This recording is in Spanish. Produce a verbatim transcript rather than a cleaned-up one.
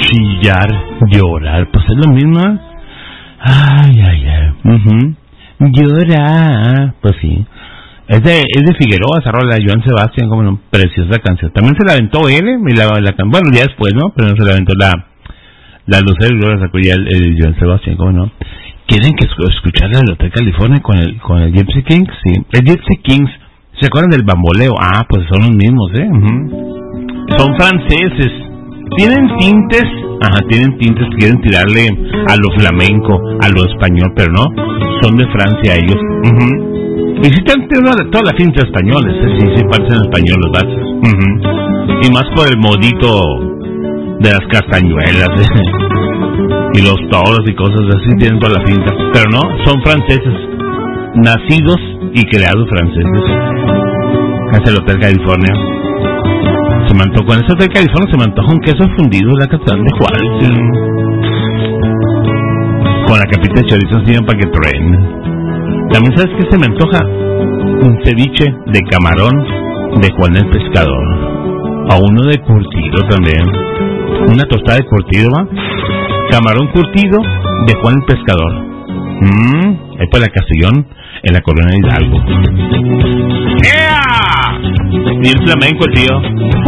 chillar, llorar, pues es lo mismo. Ay, ay, ay. Uh-huh. Llorar, pues sí. Es de, es de Figueroa, esa rola de Joan Sebastián, como una preciosa canción. También se la aventó él, ¿eh? La, la, bueno, ya después, ¿no? Pero no se la aventó la, la Lucero y luego la sacó ya el, el Joan Sebastián, ¿cómo no? ¿Quieren que escuchar el Hotel California con el, con el Gypsy Kings? Sí. El Gypsy Kings, ¿se acuerdan del bamboleo? Ah, pues son los mismos, ¿eh? Uh-huh. Son franceses. Tienen tintes, ajá, tienen tintes, quieren tirarle a lo flamenco, a lo español, pero no, son de Francia ellos. Uh-huh. Y sí tienen toda la finta españoles, ¿eh? Sí, sí parecen españoles los vatos. Uh-huh. Y más por el modito de las castañuelas, ¿eh? Y los toros y cosas así, tienen toda la finta. Pero no, son franceses, nacidos y creados franceses. Es el Hotel California. Se me antojó, con ese Hotel California se me antoja un queso fundido de la Catedral de Juárez. Con la capita de chorizo así para que truene. También, ¿sabes qué se me antoja? Un ceviche de camarón de Juan el Pescador. O uno de curtido también. Una tostada de curtido, ¿va? Camarón curtido de Juan el Pescador. Mmm, ahí por la Castellón, en la Colonia Hidalgo. ¡Ea! Y el flamenco, el tío.